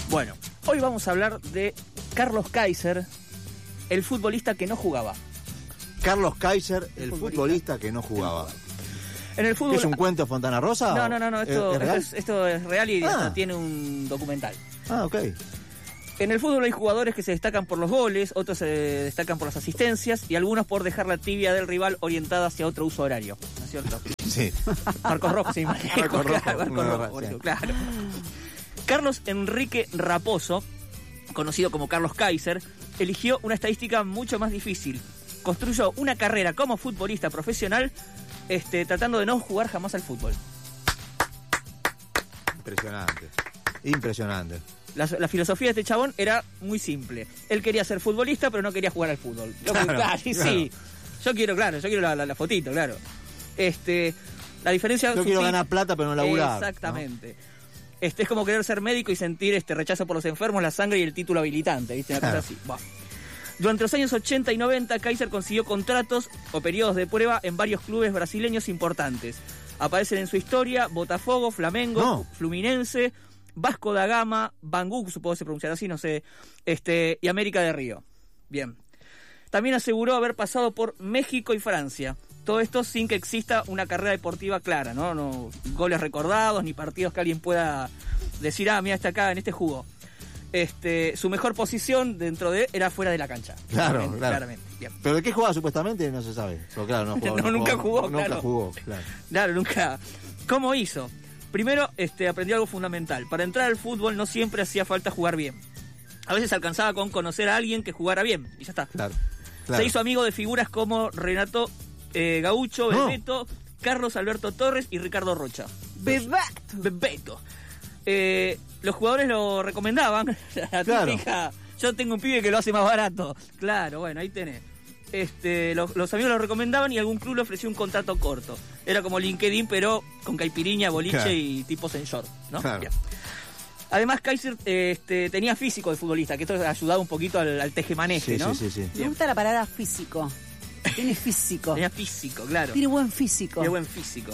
Bueno, hoy vamos a hablar de Carlos Kaiser, el futbolista que no jugaba. Carlos Kaiser, el futbolista que no jugaba. En el fútbol... ¿Es un cuento de Fontana Rosa? No, esto es real y esto tiene un documental. Ah, ok. En el fútbol hay jugadores que se destacan por los goles, otros se destacan por las asistencias y algunos por dejar la tibia del rival orientada hacia otro uso horario, ¿no es cierto? Sí. Marcos Rojo, sí, Marcos Rojo, claro. Carlos Enrique Raposo, conocido como Carlos Kaiser, eligió una estadística mucho más difícil. Construyó una carrera como futbolista profesional, tratando de no jugar jamás al fútbol. Impresionante. La filosofía de este chabón era muy simple. Él quería ser futbolista, pero no quería jugar al fútbol. Sí. Yo quiero la fotito, claro. La diferencia... Yo quiero ganar plata, pero no laburar. Exactamente. ¿No? Es como querer ser médico y sentir rechazo por los enfermos, la sangre y el título habilitante, ¿viste? Una cosa así. Bueno. Durante los años 80 y 90, Kaiser consiguió contratos o periodos de prueba en varios clubes brasileños importantes. Aparecen en su historia Botafogo, Flamengo, Fluminense, Vasco da Gama, Bangu, supongo que se pronunciará así, no sé, y América de Río. Bien. También aseguró haber pasado por México y Francia. Todo esto sin que exista una carrera deportiva clara, ¿no? No goles recordados, ni partidos que alguien pueda decir, mira, está acá, en este jugó. Su mejor posición dentro de era fuera de la cancha. Claramente. Bien. ¿Pero de qué jugaba supuestamente? No se sabe. Pero claro, nunca jugó. Claro. Claro, nunca. ¿Cómo hizo? Primero, aprendió algo fundamental. Para entrar al fútbol no siempre hacía falta jugar bien. A veces alcanzaba con conocer a alguien que jugara bien, y ya está. Claro. Se hizo amigo de figuras como Renato Gaucho, Bebeto, Carlos Alberto Torres y Ricardo Rocha. Bebeto. Los jugadores lo recomendaban. La típica, yo tengo un pibe que lo hace más barato. Claro, bueno, ahí tenés. Los amigos lo recomendaban y algún club le ofreció un contrato corto. Era como LinkedIn, pero con caipiriña, boliche y tipos en short, ¿no? Claro. Bien. Además, Kaiser tenía físico de futbolista, que esto ayudaba un poquito al tejemaneje, ¿no? Sí. Me gusta la palabra físico. Tiene físico. Tenía físico, claro. Tiene buen físico. Tiene buen físico.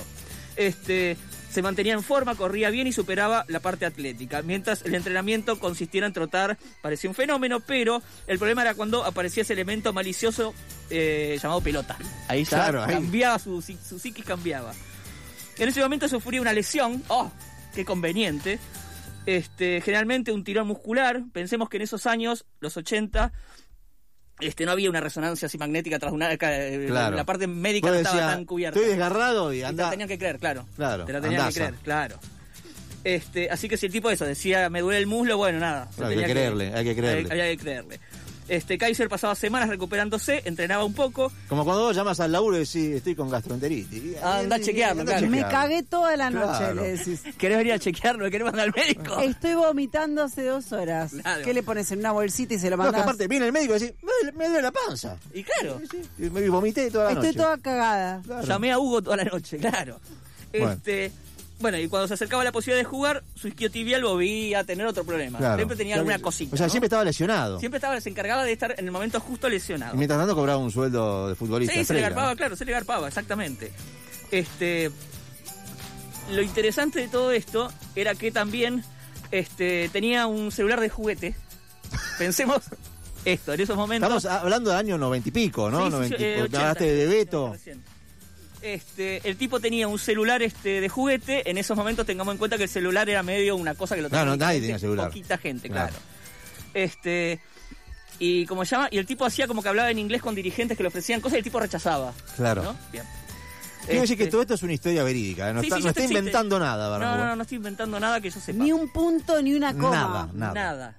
Se mantenía en forma, corría bien y superaba la parte atlética. Mientras el entrenamiento consistiera en trotar, parecía un fenómeno, pero el problema era cuando aparecía ese elemento malicioso llamado pelota. Ahí ya cambiaba, su psiquis cambiaba. En ese momento sufría una lesión. ¡Oh, qué conveniente! Generalmente un tirón muscular. Pensemos que en esos años, los 80... no había una resonancia así magnética tras una... La parte médica no estaba tan cubierta. Estoy desgarrado y anda... Te la tenían que creer, claro. Claro. Te la tenían que creer, claro. Así que si el tipo eso decía, me duele el muslo, bueno, nada. Claro, hay que creerle. Había que creerle. Kaiser pasaba semanas recuperándose, entrenaba un poco. Como cuando vos llamas al laburo y decís, estoy con gastroenteritis. Andá a chequearlo, claro. Me cagué toda la noche, le decís. ¿Querés venir a chequearlo? ¿Querés mandar al médico? Estoy vomitando hace 2 horas. Claro. ¿Qué le pones en una bolsita y se lo mandás? No, que aparte viene el médico y decís, me duele la panza. Y claro. Y me vomité toda la noche. Estoy toda cagada. Claro. Llamé a Hugo toda la noche, claro. Bueno, y cuando se acercaba la posibilidad de jugar, su isquiotibial volvía a tener otro problema. Claro. Siempre tenía alguna cosita. O sea, ¿no? Siempre estaba lesionado. Se encargaba de estar en el momento justo lesionado. Y mientras tanto cobraba un sueldo de futbolista. Sí, se le garpaba, exactamente. Lo interesante de todo esto era que también tenía un celular de juguete. Pensemos esto, en esos momentos. Estamos hablando del año 90 y pico, ¿no? Sí, 80, hablaste de Beto. El tipo tenía un celular de juguete. En esos momentos tengamos en cuenta que el celular era medio una cosa que lo tenía nadie tenía celular. Poquita gente, claro. Y como se llama, y el tipo hacía como que hablaba en inglés con dirigentes que le ofrecían cosas y el tipo rechazaba. Claro. ¿No? Bien. Quiero decir que todo esto es una historia verídica, no está inventando nada, ¿verdad? No estoy inventando nada que yo sepa. Ni un punto, ni una coma. Nada.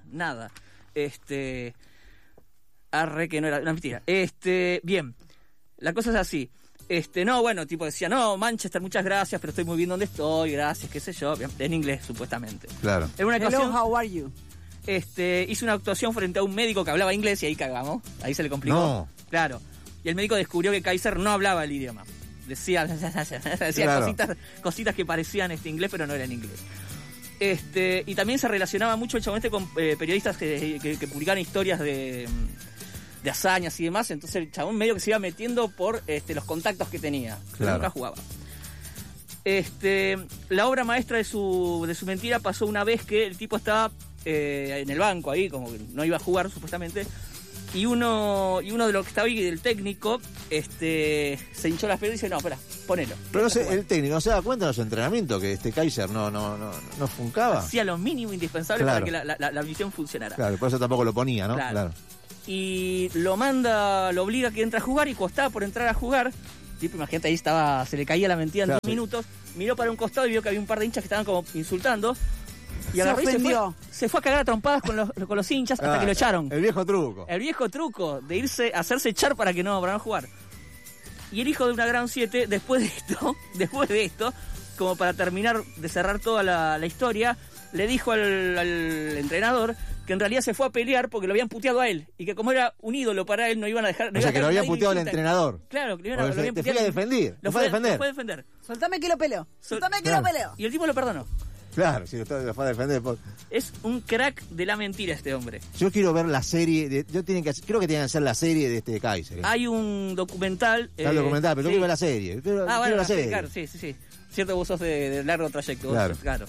Arre que no era una mentira. Bien. La cosa es así. Tipo decía, Manchester, muchas gracias, pero estoy muy bien donde estoy, gracias, qué sé yo, en inglés, supuestamente. Claro. En una ocasión, hello, how are you? Hizo una actuación frente a un médico que hablaba inglés y ahí cagamos, ahí se le complicó. No. Claro. Y el médico descubrió que Kaiser no hablaba el idioma. Decía claro. cositas que parecían inglés, pero no eran inglés. Y también se relacionaba mucho el chabón con periodistas que publicaban historias de hazañas y demás, entonces el chabón medio que se iba metiendo por los contactos que tenía, pero nunca jugaba. La obra maestra de su mentira pasó una vez que el tipo estaba en el banco ahí, como que no iba a jugar supuestamente, y uno de los que estaba ahí, el técnico, se hinchó las piernas y dice, no, espera, ponelo. Pero el técnico no se da cuenta de los entrenamientos que Kaiser no funcaba. Hacía lo mínimo indispensable para que la visión funcionara. Claro, por eso tampoco lo ponía, ¿no? Claro. Y lo obliga a que entre a jugar, y cuando estaba por entrar a jugar, tipo, imagínate, ahí se le caía la mentira en 2 minutos, miró para un costado y vio que había un par de hinchas que estaban como insultando. Y agarró y se fue a cagar a trompadas con los hinchas hasta que lo echaron. El viejo truco. El viejo truco de hacerse echar para no jugar. Y el hijo de una Gran 7, después de esto, como para terminar de cerrar toda la historia, le dijo al entrenador que en realidad se fue a pelear porque lo habían puteado a él. Y que como era un ídolo para él, no iban a dejar... O sea, que lo habían puteado al entrenador. Claro, que lo habían puteado. Te fue a defender. Lo fue a defender. Soltame que lo peleo. Soltame que lo peleo. Y el tipo lo perdonó. Claro, si lo fue a defender. Es un crack de la mentira este hombre. Yo quiero ver la serie. Creo que tienen que hacer la serie de este Kaiser. Hay un documental. Está el documental, pero yo quiero ver la serie. Quiero la serie. Claro, sí. Cierto, vos sos de largo trayecto. Claro.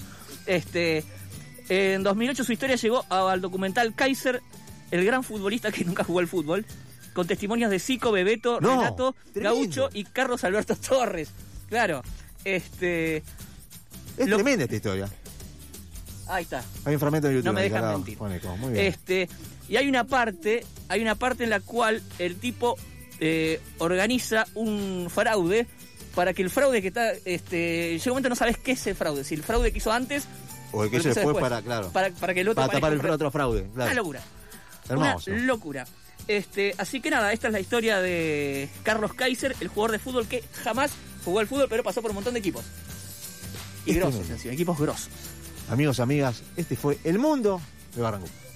En 2008 su historia llegó al documental Kaiser, el gran futbolista que nunca jugó al fútbol, con testimonios de Zico, Bebeto, Renato, Gaucho y Carlos Alberto Torres. Claro. Es tremenda esta historia. Ahí está. Hay un fragmento de YouTube. No me dejan mentir. Muy bien. Y hay una parte en la cual el tipo organiza un fraude para que el fraude que está... llega un momento no sabes qué es el fraude. Si el fraude que hizo antes... O el que hizo después para que el otro... Para tapar el otro fraude. Claro. Una locura. Hermoso. Una locura. Así que nada, esta es la historia de Carlos Kaiser, el jugador de fútbol que jamás jugó al fútbol, pero pasó por un montón de equipos. Y grosos, encima, equipos grosos. Amigos, amigas, este fue El Mundo de Barranco.